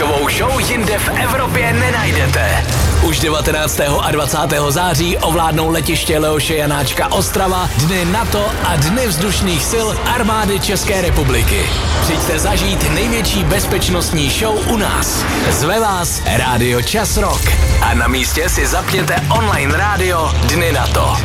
Takovou show jinde v Evropě nenajdete. Už 19. a 20. září ovládnou letiště Leoše Janáčka Ostrava Dny NATO a Dny vzdušných sil armády České republiky. Přijďte zažít největší bezpečnostní show u nás. Zve vás Rádio Čas Rock. A na místě si zapněte online rádio Dny NATO.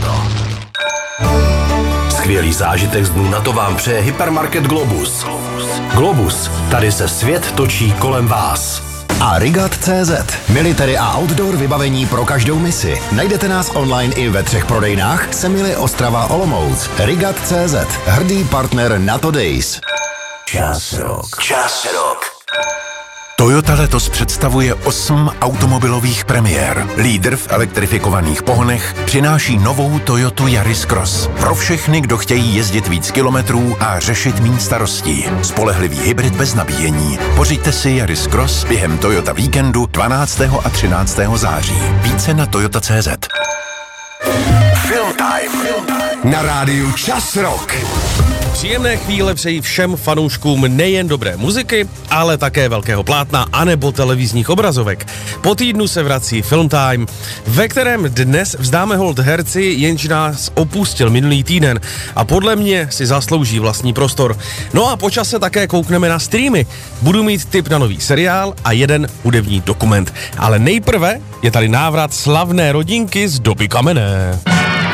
Skvělý zážitek z dnů NATO vám přeje hypermarket Globus. Globus, tady se svět točí kolem vás. A Rigat.cz. Military a outdoor vybavení pro každou misi. Najdete nás online i ve 3 prodejnách: Semily, Ostrava, Olomouc. Rigat.cz. Hrdý partner NATO Days. Čas Rock. Čas Rock. Toyota letos představuje 8 automobilových premiér. Lídr v elektrifikovaných pohonech přináší novou Toyotu Yaris Cross. Pro všechny, kdo chtějí jezdit víc kilometrů a řešit méně starostí. Spolehlivý hybrid bez nabíjení. Pořiďte si Yaris Cross během Toyota víkendu 12. a 13. září. Více na toyota.cz. Film Time. Na rádiu Čas Rock. Příjemné chvíle přeji všem fanouškům nejen dobré muziky, ale také velkého plátna anebo televizních obrazovek. Po týdnu se vrací Film Time, ve kterém dnes vzdáme hold herci, jenž nás opustil minulý týden a podle mě si zaslouží vlastní prostor. No a po čase také koukneme na streamy. Budu mít tip na nový seriál a jeden hudební dokument. Ale nejprve je tady návrat slavné rodinky z doby kamenné.